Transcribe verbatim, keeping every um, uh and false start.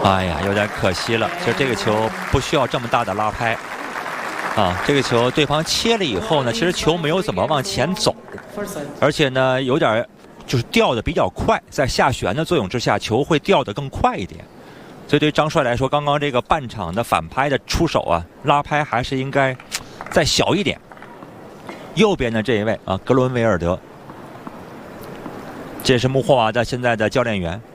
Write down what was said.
哎呀，有点可惜了。其实这个球不需要这么大的拉拍啊。这个球对方切了以后呢，其实球没有怎么往前走，而且呢有点就是掉的比较快，在下旋的作用之下，球会掉得更快一点。所以对张帅来说，刚刚这个半场的反拍的出手啊，拉拍还是应该再小一点。右边的这一位啊，格伦维尔德，这是穆霍瓦的现在的教练员。